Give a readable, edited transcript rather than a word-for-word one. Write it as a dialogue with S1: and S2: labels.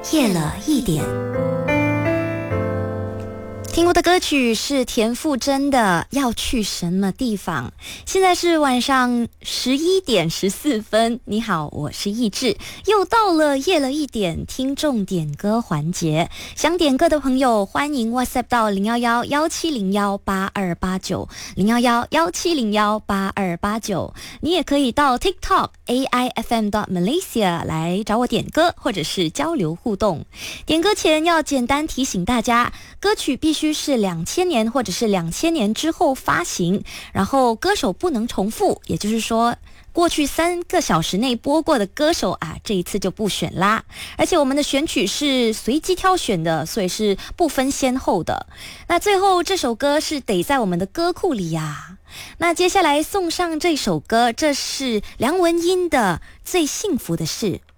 S1: 夜了一点。听过的歌曲是田馥甄的《要去什么地方》。现在是晚上11点14分。你好，我是易志，又到了夜了一点听众点歌环节。想点歌的朋友，欢迎 WhatsApp 到011-1701-8289 011-1701-8289。你也可以到 TikTok AIFM.Malaysia 来找我点歌，或者是交流互动。点歌前要简单提醒大家，歌曲必须是2000年或者是2000年之后发行，然后歌手不能重复，也就是说过去3个小时内播过的歌手啊，这一次就不选啦。而且我们的选曲是随机挑选的，所以是不分先后的。那最后这首歌是得在我们的歌库里呀。那接下来送上这首歌，这是梁文音的《最幸福的事》。